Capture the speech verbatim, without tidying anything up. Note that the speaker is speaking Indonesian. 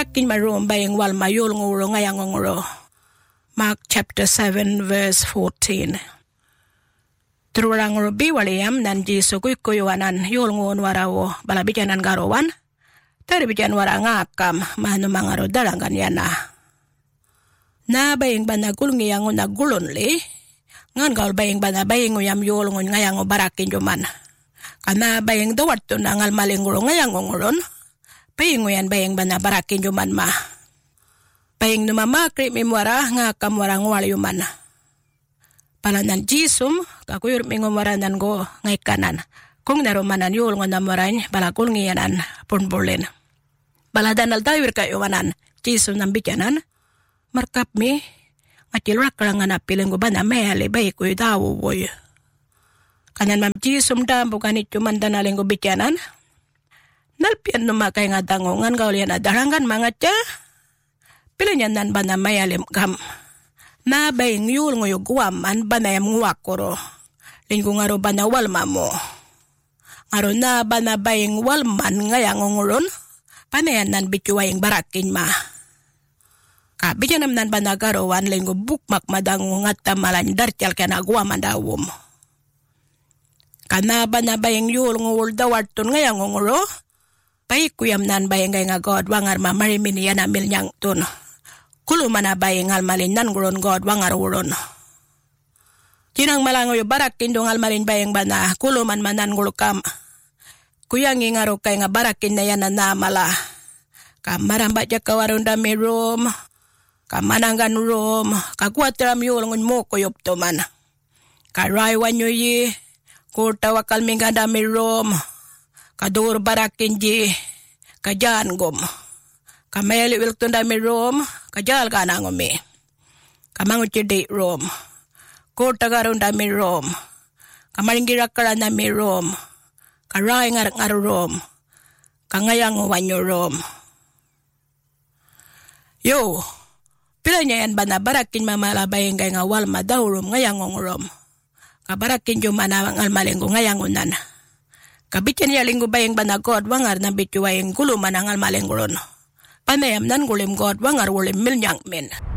barakin marum bayang wal mayul nguro ngayang nguro. Mark chapter seven verse fourteen. Tururang rubi waliam nan jisu kuy kuyuanan yul ngun warawo balabijanan garowan. Tari bijan warang akam manu mangaro dalangan yana. Na bayang bana gulungi yang una gulun li. Ngan gaul bayang bana bayang uyam yul ngun ngayang barakin juman. Kana bayang dawat tu nangal maling nguro ngayang ngurun. Bayang uyan bayang bana barakin juman ma. Bayang numa makrip mimwara ngakam warang wali yuman. Palanan jisum kakuyur mingumwaranan go ngay kanan. Kung narumanan yul ngon namwarain balakul ngiyanan punbulin. Baladan aldawir ka yumanan jisum nambikyanan. Markap mi ngacil rakrangan apiling go bana mehali bayi kuy dawu boy. Kanan mam jisum dam bukan itu mandan aling go bikyanan. Nalpian numakay nga dangongan kaulian adarangan mga tya. Pilanyan nan bana mayalim kam. Na bayang yul ngoyo guaman banayam nguwakoro. Linggo ngaro bana walma mo. Ngaro na bana bayang walman ngayang ngurun. Panayan nan bituwayang barakin ma. Kabigyan nam nan bana garowan linggo bukmak madango ngata malan dartial ka na guaman dawom. Kana bana bayang yul ngul dawartun ngayang nguro. Paikuyam nan bayang ngay nga God wangar mamarimin yan amil niyang tun. Kulo mana bayang almalin nan gulon God wangar ulon. Jinang malango yu barakin dong almalin bayang bana. Kulo man manan gulukam. Kuyang ingaro kay nga barakin na yan na namala. Kamaramba dya kawarong dami rom. Kamanangan rom. Kakuatram yul ngun mo kuyop to man. Karaywan yu yi. Kurta wakal minga dami rom. Kadur barakin ji, kajan gom. Kameli wilton dami rom, kajal ka na ngomi. Kamangu cedi rom. Kurta garun dami rom. Kamaringgira kara dami rom. Karay ngar ngar rom. Kangayang wanyo rom. Yo, pila niya yan ba na barakin mamalabayin kay nga wal madaw rom ngayang rom. Kabarakin jo manawang almalinggo ngayang unan. Kabityan niya linggo bayang bana God wangar na bituwayang guluman ang almalingguron. Panayam nan gulim God wangar wulim milyang min.